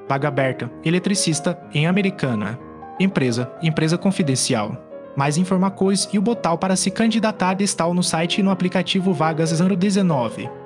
Vaga aberta, eletricista, em Americana. Empresa, empresa confidencial. Mais informações e o botão para se candidatar está no site e no aplicativo Vagas 019.